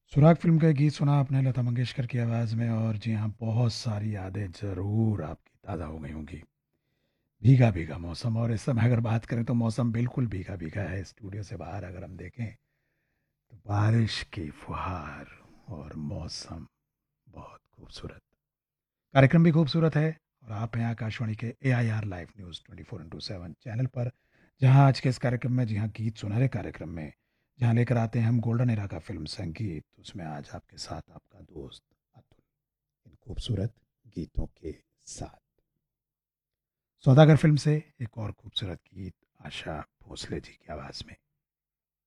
सुराग फिल्म का गीत सुना आपने लता मंगेशकर की आवाज़ में। और जी हाँ, बहुत सारी यादें ज़रूर आपकी ताज़ा हो गई होंगी। भीगा भीगा मौसम, और इस समय अगर बात करें तो मौसम बिल्कुल भीगा भीगा है। स्टूडियो से बाहर अगर हम देखें तो बारिश की फुहार और मौसम बहुत खूबसूरत। कार्यक्रम भी खूबसूरत है। और आप हैं आकाशवाणी के AIR live news 24x7 channel पर, जहां आज के इस कार्यक्रम में, जी हाँ, गीत सुनहरे कार्यक्रम में, जहां लेकर आते हैं हम गोल्डन एरा का फिल्म संगीत, उसमें आज आपके साथ आपका दोस्त अतुल, इन खूबसूरत गीतों के साथ। सौदागर फिल्म से एक और खूबसूरत गीत आशा भोसले जी की आवाज़ में।